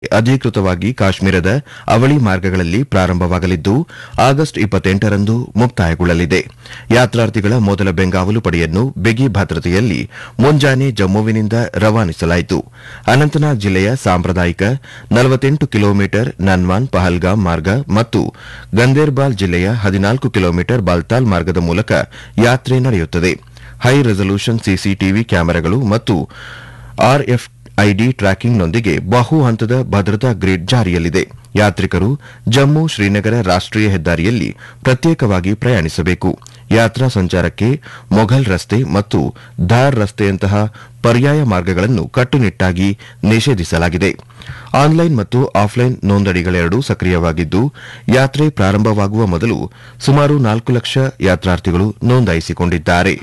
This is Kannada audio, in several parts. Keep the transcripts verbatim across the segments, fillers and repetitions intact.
ಅಧಿಕೃತವಾಗಿ ಕಾಶ್ಮೀರದ ಅವಳಿ ಮಾರ್ಗಗಳಲ್ಲಿ ಪ್ರಾರಂಭವಾಗಲಿದ್ದು ಆಗಸ್ಟ್ ಇಪ್ಪತ್ತೆಂಟರಂದು ಮುಕ್ತಾಯಗೊಳ್ಳಲಿದೆ. ಯಾತ್ರಾರ್ಥಿಗಳ ಮೊದಲ ಬೆಂಗಾವಲು ಪಡೆಯನ್ನು ಬಿಗಿ ಭದ್ರತೆಯಲ್ಲಿ ಮುಂಜಾನೆ ಜಮ್ಮುವಿನಿಂದ ರವಾನಿಸಲಾಯಿತು. ಅನಂತನಾಗ್ ಜಿಲ್ಲೆಯ ಸಾಂಪ್ರದಾಯಿಕ ನಲವತ್ತೆಂಟು ಕಿಲೋಮೀಟರ್ ನನ್ವಾನ್ ಪಹಲ್ಗಾಮ್ ಮಾರ್ಗ ಮತ್ತು ಗಂದೇರ್ಬಾಲ್ ಜಿಲ್ಲೆಯ ಹದಿನಾಲ್ಕು ಕಿಲೋಮೀಟರ್ ಬಾಲ್ತಾಲ್ ಮಾರ್ಗದ ಮೂಲಕ ಯಾತ್ರೆ ನಡೆಯುತ್ತದೆ. ಹೈ ರೆಸಲ್ಯೂಷನ್ ಸಿಸಿಟಿವಿ ಕ್ಯಾಮೆರಾಗಳು ಮತ್ತು ಆರ್ಎಫ್ಐಡಿ ಟ್ರ್ಯಾಕಿಂಗ್ನೊಂದಿಗೆ ಬಹು ಹಂತದ ಭದ್ರತಾ ಗ್ರಿಡ್ ಜಾರಿಯಲ್ಲಿದೆ. ಯಾತ್ರಿಕರು ಜಮ್ಮು ಶ್ರೀನಗರ ರಾಷ್ಟೀಯ ಹೆದ್ದಾರಿಯಲ್ಲಿ ಪ್ರತ್ಯೇಕವಾಗಿ ಪ್ರಯಾಣಿಸಬೇಕು. ಯಾತ್ರಾ ಸಂಚಾರಕ್ಕೆ ಮೊಘಲ್ ರಸ್ತೆ ಮತ್ತು ಧಾರ್ ರಸ್ತೆಯಂತಹ ಪರ್ಯಾಯ ಮಾರ್ಗಗಳನ್ನು ಕಟ್ಟುನಿಟ್ಟಾಗಿ ನಿಷೇಧಿಸಲಾಗಿದೆ. ಆನ್ಲೈನ್ ಮತ್ತು ಆಫ್ಲೈನ್ ನೋಂದಣಿಗಳೆರಡೂ ಸಕ್ರಿಯವಾಗಿದ್ದು, ಯಾತ್ರೆ ಪ್ರಾರಂಭವಾಗುವ ಮೊದಲು ಸುಮಾರು ನಾಲ್ಕು ಲಕ್ಷ ಯಾತ್ರಾರ್ಥಿಗಳು ನೋಂದಾಯಿಸಿಕೊಂಡಿದ್ದಾರೆ.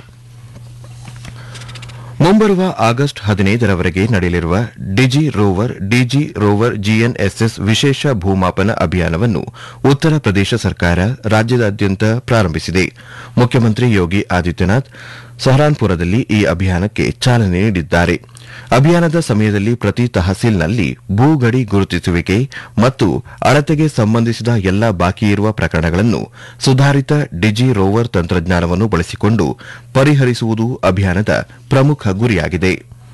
ಮುಂಬರುವ ಆಗಸ್ಟ್ ಹದಿನೈದರವರೆಗೆ ನಡೆಯಲಿರುವ DG rover DG rover GNSS ವಿಶೇಷ ಭೂಮಾಪನ ಅಭಿಯಾನವನ್ನು ಉತ್ತರ ಪ್ರದೇಶ ಸರ್ಕಾರ ರಾಜ್ಯದಾದ್ಯಂತ ಪ್ರಾರಂಭಿಸಿದೆ. ಮುಖ್ಯಮಂತ್ರಿ ಯೋಗಿ ಆದಿತ್ಯನಾಥ್ ಸಹರಾನ್ಪುರದಲ್ಲಿ ಈ ಅಭಿಯಾನಕ್ಕೆ ಚಾಲನೆ ನೀಡಿದ್ದಾರೆ. ಅಭಿಯಾನದ ಸಮಯದಲ್ಲಿ ಪ್ರತಿ ತಹಸೀಲ್ನಲ್ಲಿ ಭೂಗಡಿ ಗುರುತಿಸುವಿಕೆ ಮತ್ತು ಅಳತೆಗೆ ಸಂಬಂಧಿಸಿದ ಎಲ್ಲಾ ಬಾಕಿ ಇರುವ ಪ್ರಕರಣಗಳನ್ನು ಸುಧಾರಿತ ಡಿಜಿ ರೋವರ್ ತಂತ್ರಜ್ಞಾನವನ್ನು ಬಳಸಿಕೊಂಡು ಪರಿಹರಿಸುವುದು ಅಭಿಯಾನದ ಪ್ರಮುಖ ಗುರಿಯಾಗಿದೆ.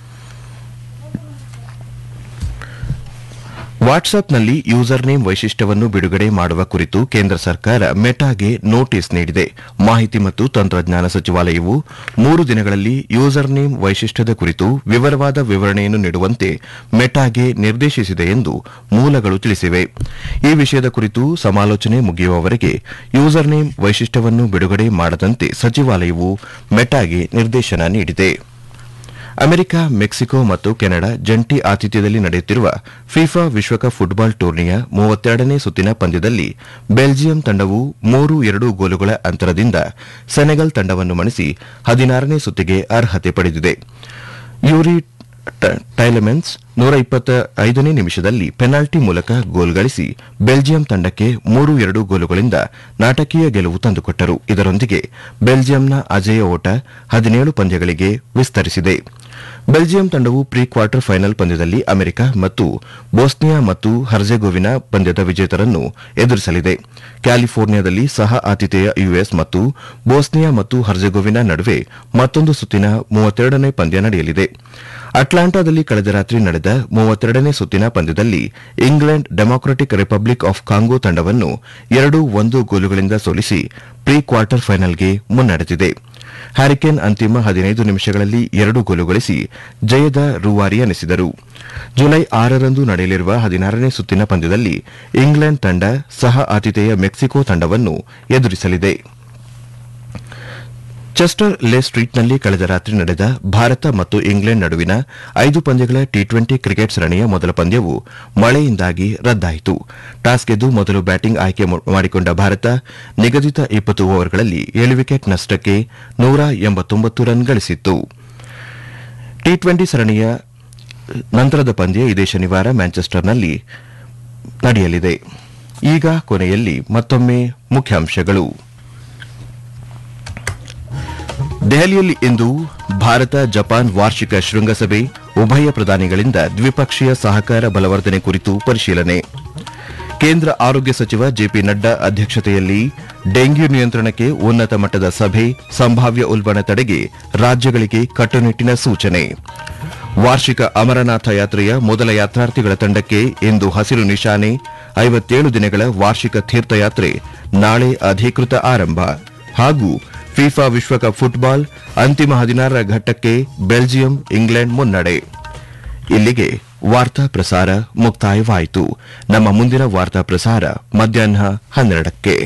ವಾಟ್ಸ್ಆಪ್ನಲ್ಲಿ ಯೂಸರ್ ನೇಮ್ ವೈಶಿಷ್ಟ್ಯವನ್ನು ಬಿಡುಗಡೆ ಮಾಡುವ ಕುರಿತು ಕೇಂದ್ರ ಸರ್ಕಾರ ಮೆಟಾಗೆ ನೋಟಿಸ್ ನೀಡಿದೆ. ಮಾಹಿತಿ ಮತ್ತು ತಂತ್ರಜ್ಞಾನ ಸಚಿವಾಲಯವು ಮೂರು ದಿನಗಳಲ್ಲಿ ಯೂಸರ್ ನೇಮ್ ವೈಶಿಷ್ಟ್ಯದ ಕುರಿತು ವಿವರವಾದ ವಿವರಣೆಯನ್ನು ನೀಡುವಂತೆ ಮೆಟಾಗೆ ನಿರ್ದೇಶಿಸಿದೆ ಎಂದು ಮೂಲಗಳು ತಿಳಿಸಿವೆ. ಈ ವಿಷಯದ ಕುರಿತು ಸಮಾಲೋಚನೆ ಮುಗಿಯುವವರೆಗೆ ಯೂಸರ್ ನೇಮ್ ವೈಶಿಷ್ಟ್ಯವನ್ನು ಬಿಡುಗಡೆ ಮಾಡದಂತೆ ಸಚಿವಾಲಯವು ಮೆಟಾಗೆ ನಿರ್ದೇಶನ ನೀಡಿದೆ. ಅಮೆರಿಕ, ಮೆಕ್ಸಿಕೋ ಮತ್ತು ಕೆನಡಾ ಜಂಟಿ ಆತಿಥ್ಯದಲ್ಲಿ ನಡೆಯುತ್ತಿರುವ ಫಿಫಾ ವಿಶ್ವಕಪ್ ಫುಟ್ಬಾಲ್ ಟೂರ್ನಿಯ ಮೂವತ್ತೆರಡನೇ ಸುತ್ತಿನ ಪಂದ್ಯದಲ್ಲಿ ಬೆಲ್ಜಿಯಂ ತಂಡವು ಮೂರು ಎರಡು ಗೋಲುಗಳ ಅಂತರದಿಂದ ಸೆನೆಗಲ್ ತಂಡವನ್ನು ಮಣಿಸಿ ಹದಿನಾರನೇ ಸುತ್ತಿಗೆ ಅರ್ಹತೆ ಪಡೆದಿದೆ. ಯೂರಿ ಟೈಲೆಮೆನ್ಸ್ ನೂರ ಇಪ್ಪತ್ತೈದನೇ ನಿಮಿಷದಲ್ಲಿ ಪೆನಾಲ್ಟಿ ಮೂಲಕ ಗೋಲ್ ಗಳಿಸಿ ಬೆಲ್ಜಿಯಂ ತಂಡಕ್ಕೆ ಮೂರು ಎರಡು ಗೋಲುಗಳಿಂದ ನಾಟಕೀಯ ಗೆಲುವು ತಂದುಕೊಟ್ಟರು. ಇದರೊಂದಿಗೆ ಬೆಲ್ಜಿಯಂನ ಅಜೇಯ ಓಟ ಹದಿನೇಳು ಪಂದ್ಯಗಳಿಗೆ ವಿಸ್ತರಿಸಿದೆ. ಬೆಲ್ಜಿಯಂ ತಂಡವು ಪ್ರೀ ಕ್ವಾರ್ಟರ್ ಫೈನಲ್ ಪಂದ್ಯದಲ್ಲಿ ಅಮೆರಿಕ ಮತ್ತು ಬೋಸ್ನಿಯಾ ಮತ್ತು ಹರ್ಜೆಗೋವಿನಾ ಪಂದ್ಯದ ವಿಜೇತರನ್ನು ಎದುರಿಸಲಿದೆ. ಕ್ಯಾಲಿಫೋರ್ನಿಯಾದಲ್ಲಿ ಸಹ ಆತಿಥೇಯ ಯುಎಸ್ ಮತ್ತು ಬೋಸ್ನಿಯಾ ಮತ್ತು ಹರ್ಜೆಗೋವಿನಾ ನಡುವೆ ಮತ್ತೊಂದು ಸುತ್ತಿನ ಮೂವತ್ತೆರಡನೇ ಪಂದ್ಯ ನಡೆಯಲಿದೆ. ಅಟ್ಲಾಂಟಾದಲ್ಲಿ ಕಳೆದ ರಾತ್ರಿ ನಡೆದ ಮೂವತ್ತೆರಡನೇ ಸುತ್ತಿನ ಪಂದ್ಯದಲ್ಲಿ England democratic republic of Congo ತಂಡವನ್ನು ಎರಡು ಒಂದು ಗೋಲುಗಳಿಂದ ಸೋಲಿಸಿ ಪ್ರೀ ಕ್ವಾರ್ಟರ್ ಫೈನಲ್ಗೆ ಮುನ್ನಡೆದಿದೆ. ಹ್ಯಾರಿಕೇನ್ ಅಂತಿಮ ಹದಿನೈದು ನಿಮಿಷಗಳಲ್ಲಿ ಎರಡು ಗೋಲು ಗಳಿಸಿ ಜಯದ ರೂವಾರಿ ಎನಿಸಿದರು. ಜುಲೈ ಆರರಂದು ನಡೆಯಲಿರುವ ಹದಿನಾರನೇ ಸುತ್ತಿನ ಪಂದ್ಯದಲ್ಲಿ ಇಂಗ್ಲೆಂಡ್ ತಂಡ ಸಹ ಆತಿಥೇಯ ಮೆಕ್ಸಿಕೋ ತಂಡವನ್ನು ಎದುರಿಸಲಿದೆ. ಚೆಸ್ಟರ್ ಲೇ ಸ್ಟ್ರೀಟ್ನಲ್ಲಿ ಕಳೆದ ರಾತ್ರಿ ನಡೆದ ಭಾರತ ಮತ್ತು ಇಂಗ್ಲೆಂಡ್ ನಡುವಿನ ಐದು ಪಂದ್ಯಗಳ ಟಿ ಟ್ವೆಂಟಿ ಕ್ರಿಕೆಟ್ ಸರಣಿಯ ಮೊದಲ ಪಂದ್ಯವು ಮಳೆಯಿಂದಾಗಿ ರದ್ದಾಯಿತು. ಟಾಸ್ ಗೆದ್ದು ಮೊದಲು ಬ್ಯಾಟಿಂಗ್ ಆಯ್ಕೆ ಮಾಡಿಕೊಂಡ ಭಾರತ ನಿಗದಿತ ಇಪ್ಪತ್ತು ಓವರ್ಗಳಲ್ಲಿ ಏಳು ವಿಕೆಟ್ ನಷ್ಟಕ್ಕೆ ನೂರ ಎಂಬತ್ತೊಂಬತ್ತು ರನ್ ಗಳಿಸಿತ್ತು. ಟಿ ಟ್ವೆಂಟಿ ಸರಣಿಯ ನಂತರದ ಪಂದ್ಯ ಇದೇ ಶನಿವಾರ ಮ್ಯಾಂಚೆಸ್ಟರ್ನಲ್ಲಿ ನಡೆಯಲಿದೆ. ಈಗ ಕೊನೆಯಲ್ಲಿ ಮತ್ತೊಮ್ಮೆ ಮುಖ್ಯಾಂಶಗಳು. ದೆಹಲಿಯಲ್ಲಿ ಇಂದು ಭಾರತ ಜಪಾನ್ ವಾರ್ಷಿಕ ಶೃಂಗಸಭೆ, ಉಭಯ ಪ್ರಧಾನಿಗಳಿಂದ ದ್ವಿಪಕ್ಷೀಯ ಸಹಕಾರ ಬಲವರ್ಧನೆ ಕುರಿತು ಪರಿಶೀಲನೆ. ಕೇಂದ್ರ ಆರೋಗ್ಯ ಸಚಿವ ಜೆಪಿ ನಡ್ಡಾ ಅಧ್ಯಕ್ಷತೆಯಲ್ಲಿ ಡೆಂಗ್ಯೂ ನಿಯಂತ್ರಣಕ್ಕೆ ಉನ್ನತ ಮಟ್ಟದ ಸಭೆ, ಸಂಭಾವ್ಯ ಉಲ್ಬಣ ತಡೆಗೆ ರಾಜ್ಯಗಳಿಗೆ ಕಟ್ಟುನಿಟ್ಟಿನ ಸೂಚನೆ. ವಾರ್ಷಿಕ ಅಮರನಾಥ ಯಾತ್ರೆಯ ಮೊದಲ ಯಾತ್ರಾರ್ಥಿಗಳ ತಂಡಕ್ಕೆ ಇಂದು ಹಸಿರು ನಿಶಾನೆ, ಐವತ್ತೇಳು ದಿನಗಳ ವಾರ್ಷಿಕ ತೀರ್ಥಯಾತ್ರೆ ನಾಳೆ ಅಧಿಕೃತ ಆರಂಭ. ಹಾಗೂ ಫಿಫಾ ವಿಶ್ವಕಪ್ ಫುಟ್ಬಾಲ್ ಅಂತಿಮ ಹದಿನಾರರ ಘಟ್ಟಕ್ಕೆ ಬೆಲ್ಜಿಯಂ ಇಂಗ್ಲೆಂಡ್ ಮುನ್ನಡೆ. ಇಲ್ಲಿಗೆ ವಾರ್ತಾ ಪ್ರಸಾರ ಮುಕ್ತಾಯವಾಯಿತು. ನಮ್ಮ ಮುಂದಿನ ವಾರ್ತಾ ಪ್ರಸಾರ ಮಧ್ಯಾಹ್ನ ಹನ್ನೆರಡಕ್ಕೆ.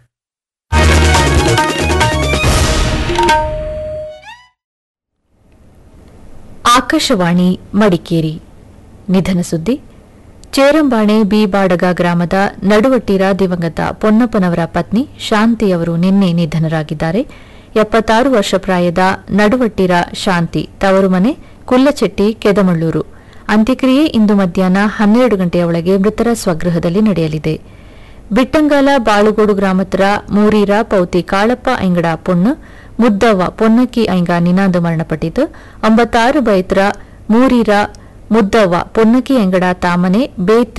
ಆಕಾಶವಾಣಿ ಮಡಿಕೇರಿ. ನಿಧನ ಸುದ್ದಿ. ಚೇರಂಬಾಣೆ ಬಿ ಬಾಡಗ ಗ್ರಾಮದ ನಡುವಟ್ಟಿರ ದಿವಂಗತ ಪೊನ್ನಪ್ಪನವರ ಪತ್ನಿ ಶಾಂತಿಯವರು ನಿನ್ನೆ ನಿಧನರಾಗಿದ್ದಾರೆ. ಎಪ್ಪತ್ತಾರು ವರ್ಷ ಪ್ರಾಯದ ನಡುವಟ್ಟಿರ ಶಾಂತಿ ತವರು ಮನೆ ಕುಲ್ಲಚೆಟ್ಟಿ, ಕೆದಮಳ್ಳೂರು. ಅಂತ್ಯಕ್ರಿಯೆ ಇಂದು ಮಧ್ಯಾಹ್ನ ಹನ್ನೆರಡು ಗಂಟೆಯ ಒಳಗೆ ಮೃತರ ಸ್ವಗೃಹದಲ್ಲಿ ನಡೆಯಲಿದೆ. ಬಿಟ್ಟಂಗಾಲ ಬಾಳುಗೋಡು ಗ್ರಾಮತ್ರ ಮೂರೀರ ಪೌತಿ ಕಾಳಪ್ಪ ಐಂಗಡ ಪೊಣ್ಣು ಮುದ್ದವ್ವ ಪೊನ್ನಕ್ಕಿ ಐಂಗ ನಿನಾಂದು ಮರಣಪಟ್ಟಿತು. ಒಂಬತ್ತಾರು ಬೈತ್ರ ಮೂರೀರ ಮುದ್ದವ್ವ ಪೊನ್ನಕಿ ಎಂಗಡ ತಾಮನೆ ಬೇತ್ರಿ